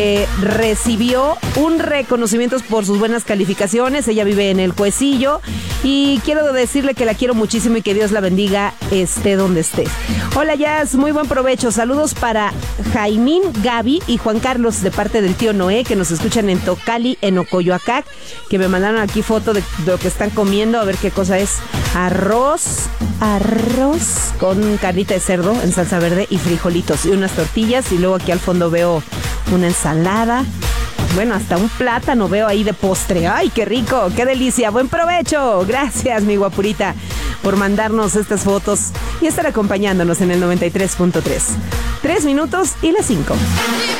recibió un reconocimiento por sus buenas calificaciones. Ella vive en el Cuecillo y quiero decirle que la quiero muchísimo y que Dios la bendiga, esté donde esté. Hola Jazz, muy buen provecho. Saludos para Jaimín, Gaby y Juan Carlos de parte del tío Noé, que nos escuchan en Tocali, en Ocoyoacac, que me mandaron aquí foto de lo que están comiendo, a ver qué cosa es. Arroz con carnita de cerdo en salsa verde y frijolitos y unas tortillas, y luego aquí al fondo veo una ensalada. Bueno, hasta un plátano veo ahí de postre. ¡Ay, qué rico! ¡Qué delicia! ¡Buen provecho! Gracias, mi guapurita, por mandarnos estas fotos y estar acompañándonos en el 93.3. 3 minutos y las 5.